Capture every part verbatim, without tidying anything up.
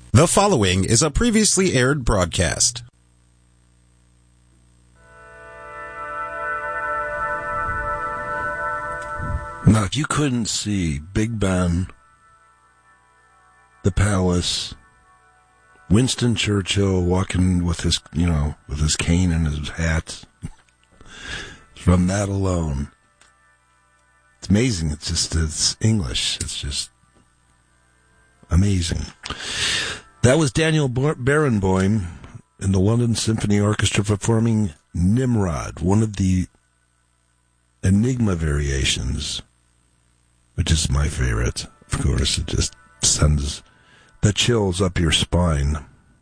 The following is a previously aired broadcast. Now, if you couldn't see Big Ben, the palace, Winston Churchill walking with his, you know, with his cane and his hat, from that alone, it's amazing. It's just, it's English. It's just amazing. That was Daniel Barenboim in the London Symphony Orchestra performing Nimrod, one of the Enigma variations, which is my favorite. Of course, it just sends the chills up your spine,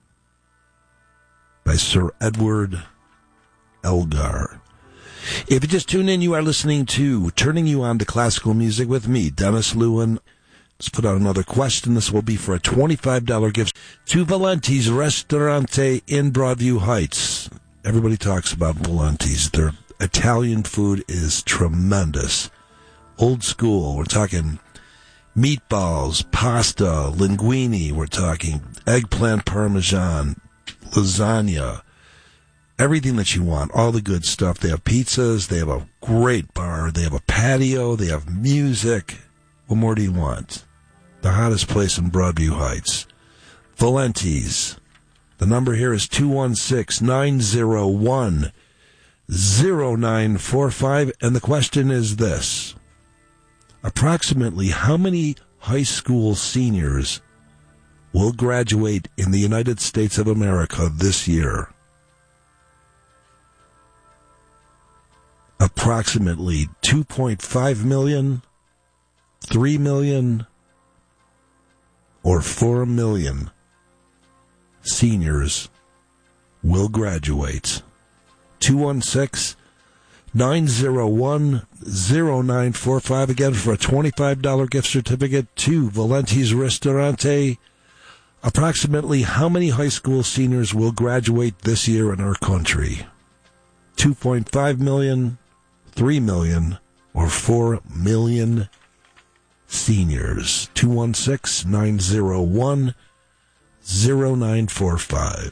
by Sir Edward Elgar. If you just tune in, you are listening to Turning You On to Classical Music with me, Dennis Lewin. Let's put out another question. This will be for a twenty-five dollars gift to Valenti's Ristorante in Broadview Heights. Everybody talks about Valenti's. Their Italian food is tremendous. Old school. We're talking meatballs, pasta, linguine. We're talking eggplant parmesan, lasagna, everything that you want, all the good stuff. They have pizzas. They have a great bar. They have a patio. They have music. What more do you want? The hottest place in Broadview Heights. Valenti's. The number here is two one six, nine zero one, zero nine four five, and the question is this. Approximately how many high school seniors will graduate in the United States of America this year? Approximately two point five million, three million, or four million seniors will graduate. two one six, nine zero one, zero nine four five, again for a twenty-five dollars gift certificate to Valenti's Ristorante. Approximately how many high school seniors will graduate this year in our country? two point five million, three million, or four million seniors. two one six, nine zero one, zero nine four five.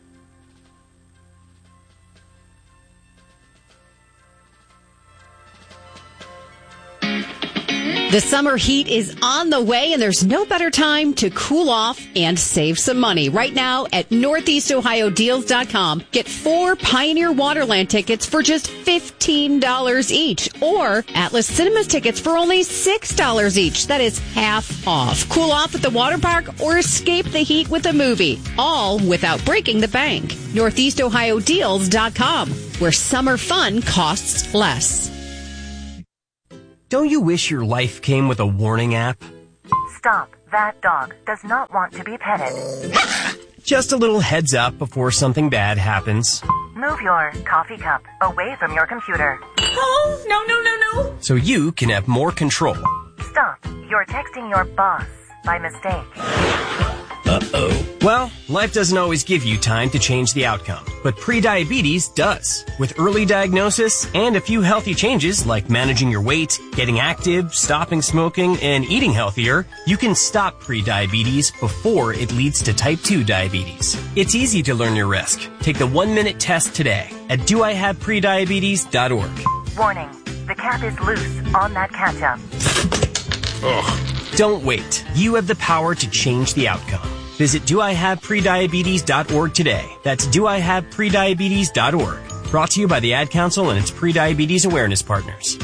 The summer heat is on the way, and there's no better time to cool off and save some money. Right now at northeast ohio deals dot com, get four Pioneer Waterland tickets for just fifteen dollars each, or Atlas Cinemas tickets for only six dollars each. That is half off. Cool off at the water park or escape the heat with a movie, all without breaking the bank. northeast ohio deals dot com, where summer fun costs less. Don't you wish your life came with a warning app? Stop. That dog does not want to be petted. Just a little heads up before something bad happens. Move your coffee cup away from your computer. Oh, no, no, no, no. So you can have more control. Stop. You're texting your boss by mistake. Uh-oh. Well, life doesn't always give you time to change the outcome, but prediabetes does. With early diagnosis and a few healthy changes like managing your weight, getting active, stopping smoking, and eating healthier, you can stop prediabetes before it leads to type two diabetes. It's easy to learn your risk. Take the one-minute test today at do I have prediabetes dot org. Warning. The cap is loose on that ketchup. Ugh. Don't wait. You have the power to change the outcome. Visit do I have prediabetes dot org today. That's do I have prediabetes dot org. Brought to you by the Ad Council and its prediabetes awareness partners.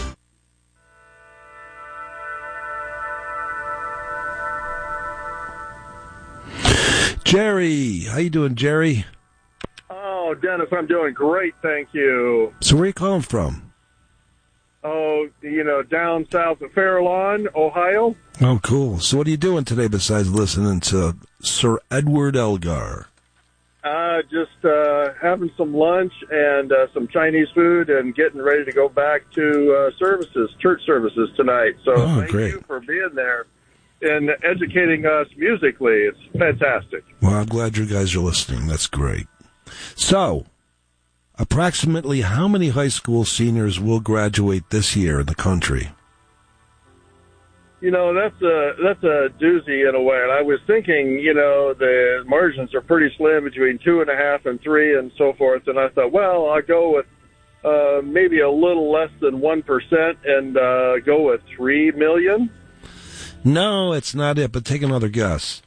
Jerry, how you doing, Jerry? Oh, Dennis, I'm doing great, thank you. So where are you calling from? Oh, you know, down south of Fairlawn, Ohio. Oh, cool. So what are you doing today besides listening to Sir Edward Elgar? Uh, just uh, having some lunch and uh, some Chinese food and getting ready to go back to uh, services, church services tonight. So oh, thank great. you for being there and educating us musically. It's fantastic. Well, I'm glad you guys are listening. That's great. So, approximately how many high school seniors will graduate this year in the country? You know, that's a that's a doozy in a way. And I was thinking, you know, the margins are pretty slim between two and a half and three and so forth. And I thought, well, I'll go with uh, maybe a little less than one percent and uh, go with three million. No, it's not it. But take another guess.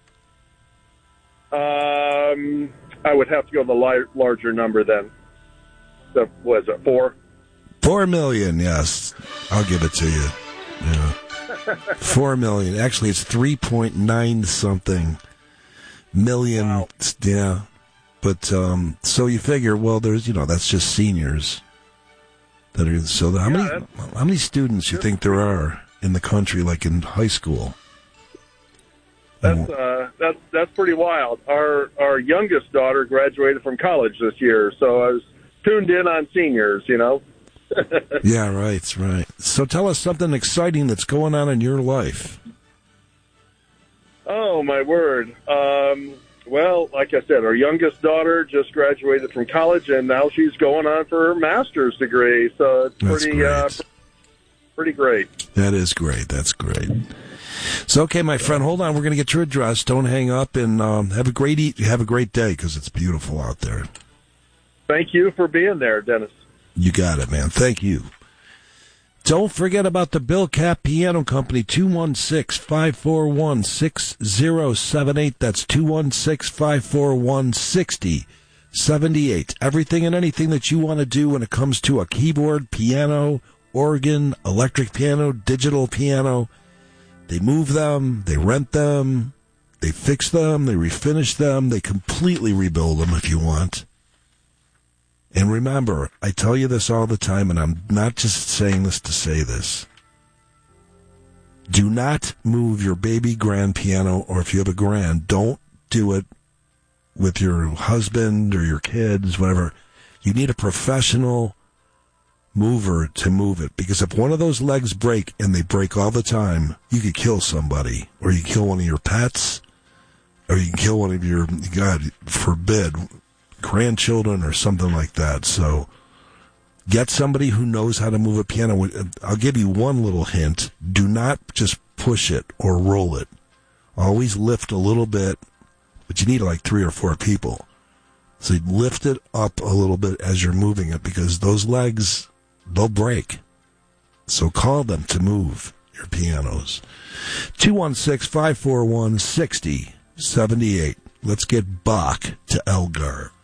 Um, I would have to go with a li- larger number then. So, what is it, four? Four million. Yes, I'll give it to you. Yeah. Four million. Actually, it's three point nine something million. Wow. Yeah, but um, so you figure, well, there's you know that's just seniors that are. So how Yeah, many how many students you think there are in the country, like in high school? That's uh, that's that's pretty wild. Our our youngest daughter graduated from college this year, so I was tuned in on seniors. You know. Yeah, right, right. So tell us something exciting that's going on in your life. Oh, my word. Um, well, like I said, our youngest daughter just graduated from college, and now she's going on for her master's degree. So it's That's pretty, great. uh, pretty great. That is great. That's great. So, okay, my friend, hold on. We're going to get your address. Don't hang up, and um, have a great eat. Have a great day because it's beautiful out there. Thank you for being there, Dennis. You got it, man. Thank you. Don't forget about the Bill Cap Piano Company, two one six, five four one, six zero seven eight. That's two one six, five four one, six zero seven eight. Everything and anything that you want to do when it comes to a keyboard, piano, organ, electric piano, digital piano. They move them, they rent them, they fix them, they refinish them, they completely rebuild them if you want. And remember, I tell you this all the time, and I'm not just saying this to say this. Do not move your baby grand piano, or if you have a grand, don't do it with your husband or your kids, whatever. You need a professional mover to move it, because if one of those legs break, and they break all the time, you could kill somebody, or you kill one of your pets, or you can kill one of your, God forbid, grandchildren or something like that. So get somebody who knows how to move a piano. I'll give you one little hint. Do not just push it or roll it. Always lift a little bit, but you need like three or four people. So you lift it up a little bit as you're moving it, because those legs, they'll break. So call them to move your pianos. two one six, five four one, six zero seven eight. Let's get Bach to Elgar.